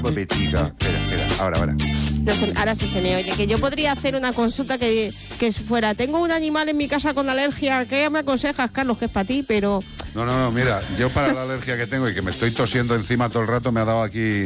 Betica. Espera, ahora. No sé, ahora sí se me oye. Que yo podría hacer una consulta que fuera, tengo un animal en mi casa con alergia, ¿qué me aconsejas, Carlos? Que es para ti, pero... No, mira, yo para la alergia que tengo y que me estoy tosiendo encima todo el rato, me ha dado aquí